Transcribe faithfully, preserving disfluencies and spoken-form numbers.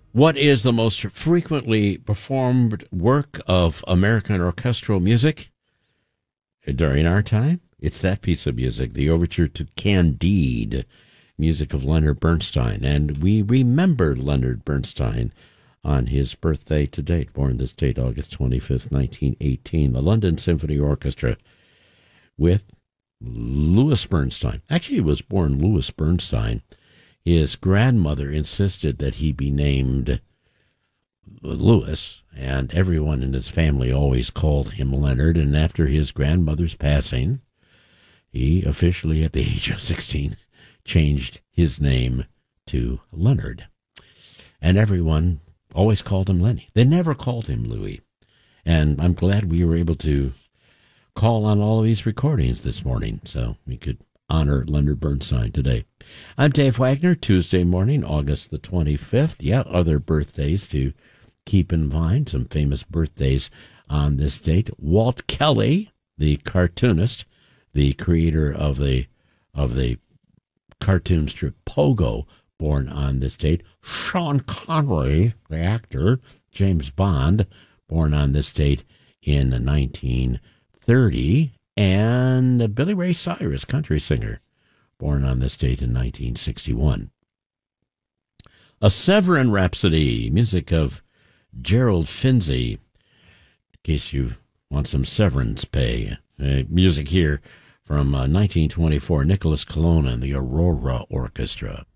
What is the most frequently performed work of American orchestral music during our time? It's that piece of music, the overture to Candide, music of Leonard Bernstein. And we remember Leonard Bernstein on his birthday to date, born this date, August twenty-fifth, nineteen eighteen. The London Symphony Orchestra with Louis Bernstein. Actually, he was born Louis Bernstein. His grandmother insisted that he be named Louis, and everyone in his family always called him Leonard. And after his grandmother's passing, he officially, at the age of sixteen, changed his name to Leonard. And everyone always called him Lenny. They never called him Louis. And I'm glad we were able to call on all of these recordings this morning so we could honor Leonard Bernstein today. I'm Dave Wagner, Tuesday morning, August the twenty-fifth. Yeah, other birthdays to keep in mind, some famous birthdays on this date. Walt Kelly, the cartoonist, the creator of the of the cartoon strip Pogo, born on this date. Sean Connery, the actor, James Bond, born on this date in nineteen thirty. And Billy Ray Cyrus, country singer, born on this date in nineteen sixty-one. A Severin Rhapsody, music of Gerald Finzi, in case you want some severance pay. Uh, music here from uh, nineteen twenty-four, Nicholas Colonna and the Aurora Orchestra.